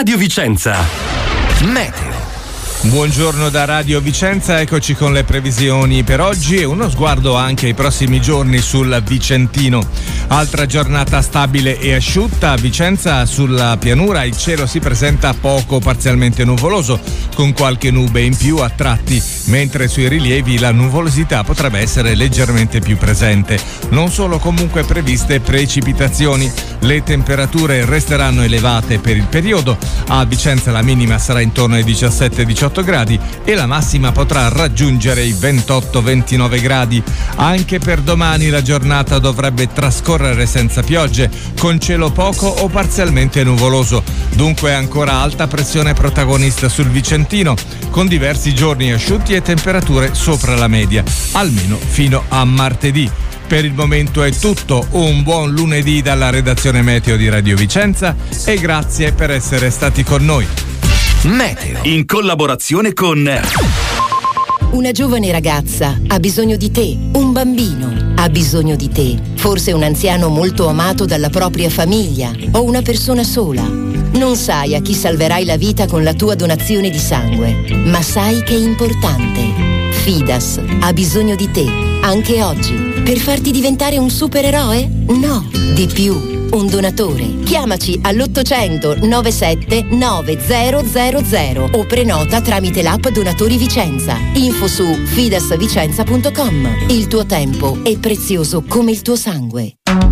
Radio Vicenza. Meteo. Buongiorno da Radio Vicenza, eccoci con le previsioni per oggi e uno sguardo anche ai prossimi giorni sul Vicentino. Altra giornata stabile e asciutta a Vicenza. Sulla pianura il cielo si presenta poco parzialmente nuvoloso, con qualche nube in più a tratti, mentre sui rilievi la nuvolosità potrebbe essere leggermente più presente. Non sono comunque previste precipitazioni. Le temperature resteranno elevate per il periodo. A Vicenza la minima sarà intorno ai 17-18 gradi e la massima potrà raggiungere i 28-29 gradi. Anche per domani la giornata dovrebbe trascorrere senza piogge, con cielo poco o parzialmente nuvoloso. Dunque ancora alta pressione protagonista sul Vicentino, con diversi giorni asciutti e temperature sopra la media, almeno fino a martedì. Per il momento è tutto, un buon lunedì dalla redazione Meteo di Radio Vicenza e grazie per essere stati con noi. Meteo, in collaborazione con... Una giovane ragazza ha bisogno di te, un bambino ha bisogno di te, forse un anziano molto amato dalla propria famiglia o una persona sola. Non sai a chi salverai la vita con la tua donazione di sangue, ma sai che è importante. Fidas ha bisogno di te, anche oggi, per farti diventare un supereroe? No, di più. Un donatore. Chiamaci all'800 97 9000 o prenota tramite l'app Donatori Vicenza. Info su fidasvicenza.com. Il tuo tempo è prezioso come il tuo sangue.